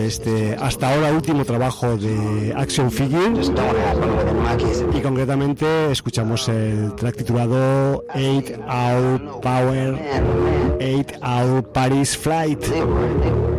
este hasta ahora último trabajo de Action Figure, y concretamente escuchamos el track titulado 8 Hour Paris Flight.